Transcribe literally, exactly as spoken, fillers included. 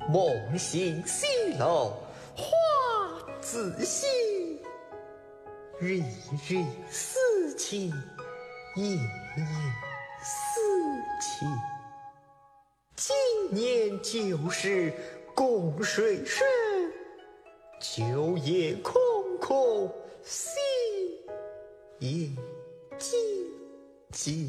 梦醒西楼花自新，日日思亲，夜夜思亲。今年旧时供水深，秋夜空空心也寂寂。